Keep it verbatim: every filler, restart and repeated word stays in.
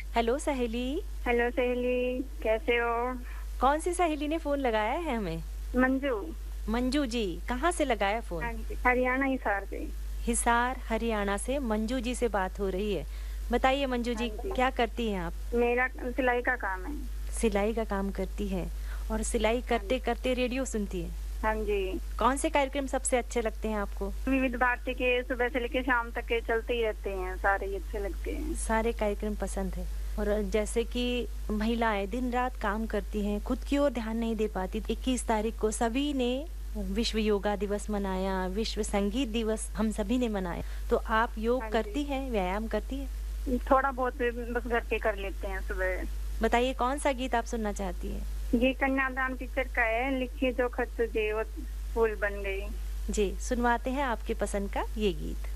Hello सहेली। Hello सहेली, कैसे हो? कौन सी सहेली ने फोन लगाया है हमें? मंजू। मंजू जी, कहाँ से लगाया हाँ फोन? जी, हरियाणा हिसार से। हिसार हरियाणा से मंजू जी से बात हो रही है। बताइए मंजू हाँ जी, जी, क्या करती हैं आप? मेरा सिलाई का काम है। सिलाई का काम करती है और सिलाई हाँ करते जी। करते रेडियो सुनती है। हाँ जी। कौन से कार्यक्रम सबसे अच्छे लगते हैं आपको? विविध भारती के सुबह से लेकर शाम तक के चलते ही रहते हैं, सारे ही अच्छे लगते हैं। सारे कार्यक्रम पसंद है। और जैसे कि महिलाएं दिन रात काम करती हैं, खुद की ओर ध्यान नहीं दे पाती। इक्कीस तारीख को सभी ने विश्व योगा दिवस मनाया, विश्व संगीत दिवस हम सभी ने मनाया। तो आप योग हाँ जी, करती हैं, व्यायाम करती हैं? थोड़ा बहुत बस घर पे कर लेते हैं सुबह। बताइए कौन सा गीत आप सुनना चाहती हैं? ये कन्यादान पिक्चर का है, लिखी जो खत तुझे वो फूल बन गई। जी, सुनवाते हैं आपके पसंद का ये गीत।